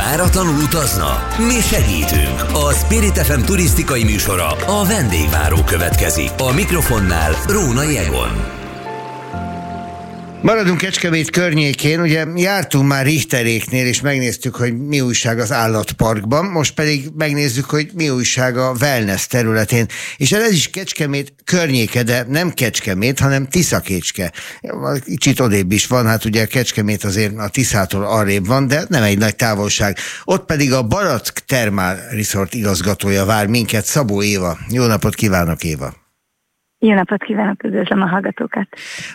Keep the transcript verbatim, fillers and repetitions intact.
Váratlanul utazna? Mi segítünk. A Spirit ef em turisztikai műsora, a Vendégváró következik. A mikrofonnál Rónai Egon. Maradunk Kecskemét környékén, ugye jártunk már Richteréknél, és megnéztük, hogy mi újság az állatparkban, most pedig megnézzük, hogy mi újság a wellness területén. És ez is Kecskemét környéke, de nem Kecskemét, hanem Tiszakécske. Kicsit odébb is van, hát ugye Kecskemét azért a Tiszától arrébb van, de nem egy nagy távolság. Ott pedig a Barack Thermal Resort igazgatója vár minket, Szabó Éva. Jó napot kívánok, Éva! Jó napot kívánok, üdvözlöm a hallgatókat!